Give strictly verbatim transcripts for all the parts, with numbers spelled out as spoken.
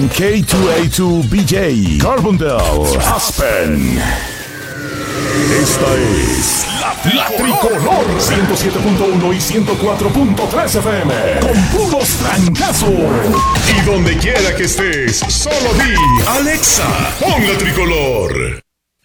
en K dos A dos B J, Carbondale, Aspen. Esta es la, la Tricolor ciento siete punto uno y ciento cuatro punto tres F M con puros trancazos. Y donde quiera que estés, solo di Alexa, pon la Tricolor.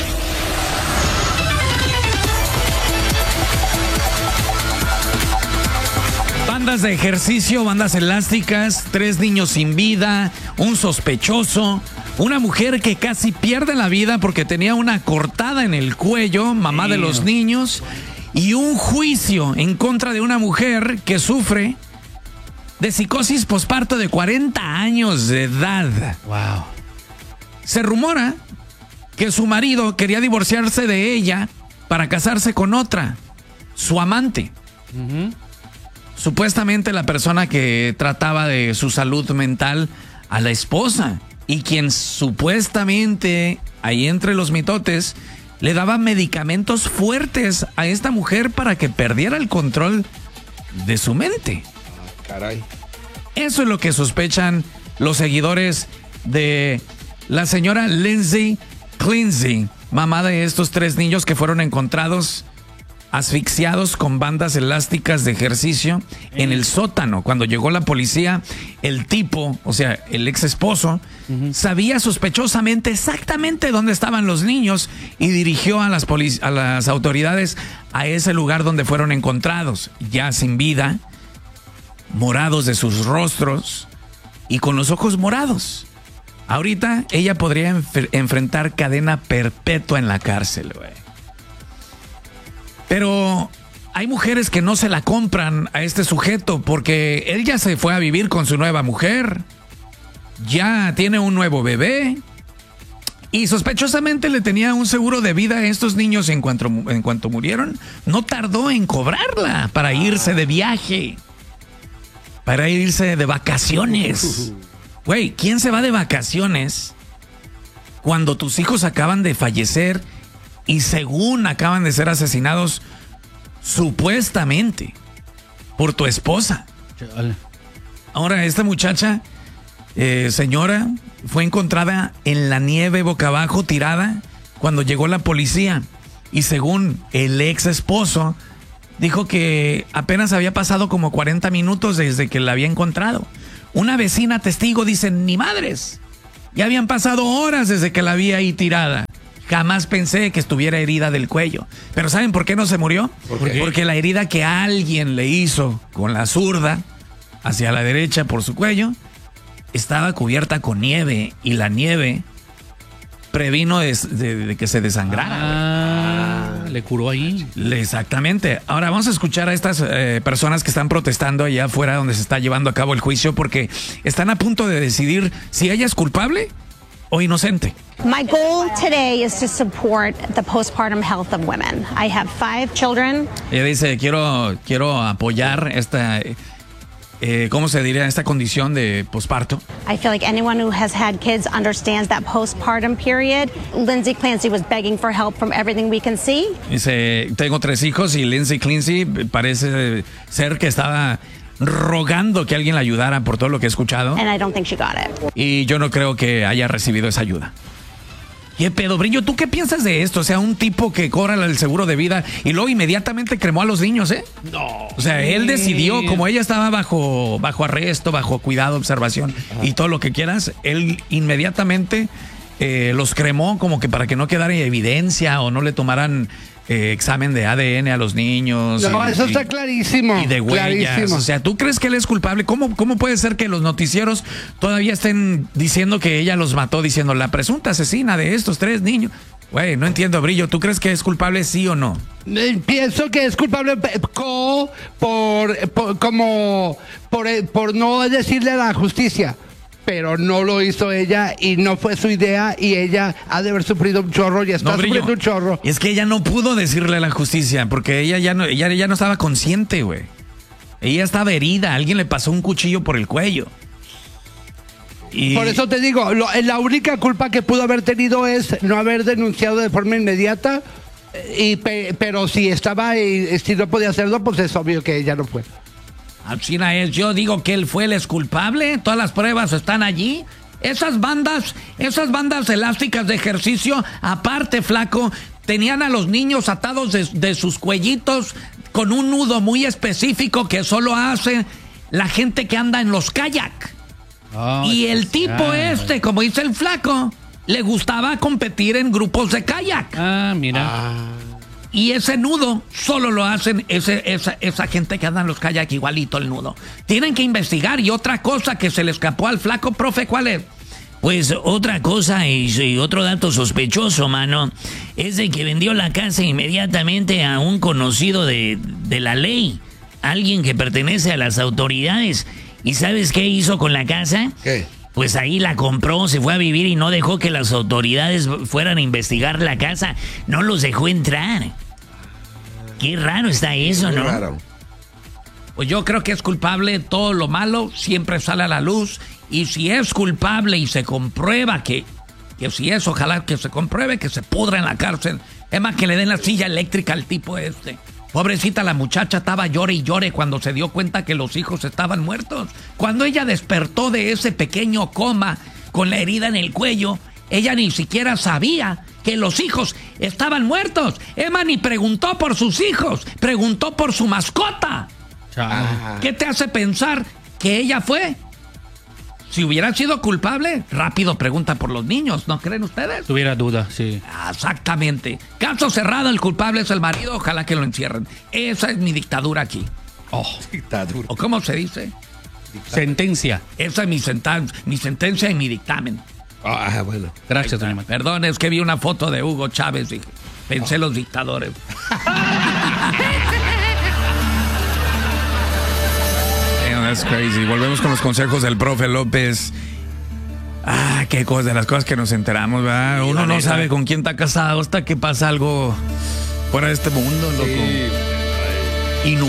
Bandas de ejercicio, bandas elásticas, tres niños sin vida, un sospechoso, una mujer que casi pierde la vida porque tenía una cortada en el cuello, mamá de los niños, y un juicio en contra de una mujer que sufre de psicosis posparto de cuarenta años de edad. Wow. Se rumora que su marido quería divorciarse de ella para casarse con otra, su amante. Uh-huh. Supuestamente la persona que trataba de su salud mental a la esposa y quien supuestamente, ahí entre los mitotes, le daba medicamentos fuertes a esta mujer para que perdiera el control de su mente. Ah, caray. Eso es lo que sospechan los seguidores de la señora Lindsay Clincy, mamá de estos tres niños que fueron encontrados asfixiados con bandas elásticas de ejercicio en el sótano. Cuando llegó la policía, el tipo, o sea, el ex esposo, uh-huh. sabía sospechosamente exactamente dónde estaban los niños y dirigió a las, polic- a las autoridades a ese lugar donde fueron encontrados, ya sin vida, morados de sus rostros y con los ojos morados. Ahorita ella podría enf- enfrentar cadena perpetua en la cárcel, güey. Pero hay mujeres que no se la compran a este sujeto porque él ya se fue a vivir con su nueva mujer, ya tiene un nuevo bebé y sospechosamente le tenía un seguro de vida a estos niños en cuanto, en cuanto murieron. No tardó en cobrarla para irse de viaje, para irse de vacaciones. Güey, ¿quién se va de vacaciones cuando tus hijos acaban de fallecer y según acaban de ser asesinados supuestamente por tu esposa? Ahora, esta muchacha, eh, señora, fue encontrada en la nieve boca abajo, tirada, cuando llegó la policía. Y según el ex esposo, dijo que apenas había pasado como cuarenta minutos desde que la había encontrado. Una vecina testigo dice, ni madres, ya habían pasado horas desde que la vi ahí tirada. Jamás pensé que estuviera herida del cuello. ¿Pero saben por qué no se murió? ¿Por qué? Porque la herida que alguien le hizo con la zurda hacia la derecha por su cuello estaba cubierta con nieve y la nieve previno de, de, de que se desangrara. Ah, le curó ahí. Exactamente. Ahora vamos a escuchar a estas eh, personas que están protestando allá afuera donde se está llevando a cabo el juicio porque están a punto de decidir si ella es culpable o inocente. My goal today is to support the postpartum health of women. I have five children. Ella dice, quiero, quiero apoyar esta, eh, ¿cómo se diría? Esta condición de posparto. I feel like anyone who has had kids understands that postpartum period. Lindsay Clancy was begging for help from everything we can see. Dice, tengo tres hijos y Lindsay Clancy parece ser que estaba rogando que alguien la ayudara por todo lo que he escuchado. And I don't think she got it. Y yo no creo que haya recibido esa ayuda. ¿Qué pedo, Brillo? ¿Tú qué piensas de esto? O sea, un tipo que cobra el seguro de vida y luego inmediatamente cremó a los niños, ¿eh? No. O sea, él decidió, como ella estaba bajo, bajo arresto, bajo cuidado, observación y todo lo que quieras, él inmediatamente eh, los cremó como que para que no quedara evidencia o no le tomaran eh, examen de A D N a los niños. No, y, eso y, está clarísimo. Y de huellas. Clarísimo. O sea, ¿tú crees que él es culpable? ¿Cómo, ¿Cómo puede ser que los noticieros todavía estén diciendo que ella los mató, diciendo la presunta asesina de estos tres niños? Güey, no entiendo, Brillo. ¿Tú crees que es culpable, sí o no? Eh, Pienso que es culpable co, por, por como por, por no decirle a la justicia, pero no lo hizo ella y no fue su idea y ella ha de haber sufrido un chorro y está No, Brillo, sufriendo un chorro. Es que ella no pudo decirle a la justicia porque ella ya no, ella, ella no estaba consciente, güey. Ella estaba herida, alguien le pasó un cuchillo por el cuello. Y... Por eso te digo, lo, la única culpa que pudo haber tenido es no haber denunciado de forma inmediata, y, pe, pero si estaba y si no podía hacerlo, pues es obvio que ella no fue. China es, yo digo que él fue el es culpable, todas las pruebas están allí, Esas bandas, esas bandas elásticas de ejercicio, aparte, flaco, tenían a los niños atados de, de sus cuellitos con un nudo muy específico que solo hace la gente que anda en los kayak. Oh, y el tipo este, como dice el flaco, le gustaba competir en grupos de kayak. Ah, mira. Ah. Y ese nudo solo lo hacen ese, esa, esa gente que anda en los kayak, igualito el nudo. Tienen que investigar. Y otra cosa que se le escapó al flaco, profe, ¿cuál es? Pues otra cosa y, y otro dato sospechoso, mano, es de que vendió la casa inmediatamente a un conocido de, de la ley, alguien que pertenece a las autoridades. ¿Y sabes qué hizo con la casa? ¿Qué? Pues ahí la compró, se fue a vivir y no dejó que las autoridades fueran a investigar la casa. No los dejó entrar. Qué raro está eso, ¿no? Claro. Pues yo creo que es culpable. Todo lo malo siempre sale a la luz. Y si es culpable y se comprueba que, que si es, ojalá que se compruebe que se pudra en la cárcel. Es más, que le den la silla eléctrica al tipo este. Pobrecita, la muchacha estaba llore y llore cuando se dio cuenta que los hijos estaban muertos. Cuando ella despertó de ese pequeño coma con la herida en el cuello, ella ni siquiera sabía que los hijos estaban muertos. Emma ni preguntó por sus hijos, preguntó por su mascota. Ah. ¿Qué te hace pensar que ella fue? Si hubiera sido culpable, rápido pregunta por los niños, ¿no creen ustedes? Tuviera duda, sí. Exactamente. Caso cerrado, el culpable es el marido, ojalá que lo encierren. Esa es mi dictadura aquí. Oh, dictadura. ¿O cómo se dice? Sentencia. Esa es mi, senta- mi sentencia y mi dictamen. Ah, bueno. Gracias, doña Marta. Perdón, es que vi una foto de Hugo Chávez y pensé oh. los dictadores. That's crazy. Volvemos con los consejos del profe López. Ah, qué cosas, de las cosas que nos enteramos, ¿verdad? Uno no neta. sabe con quién está casado hasta que pasa algo fuera de este mundo, loco. Sí.